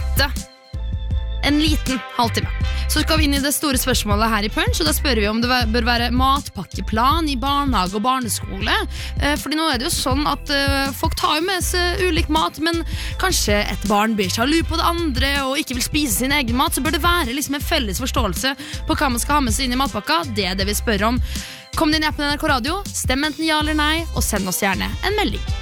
en liten halvtime. Så skal vi inn i det store spørsmålet her i Punch, og da spør vi om det bør være matpakkeplan i barnehage og barneskole. Fordi nå det jo sånn at folk tar jo med seg ulik mat, men kanskje et barn blir sjalu på det andre og ikke vil spise sin egen mat, så bør det være liksom en felles forståelse på hva man skal ha med seg inn i matpakka. Det det vi spør om. Kom inn i appen NRK Radio, stem enten ja eller nei, og send oss gjerne en melding.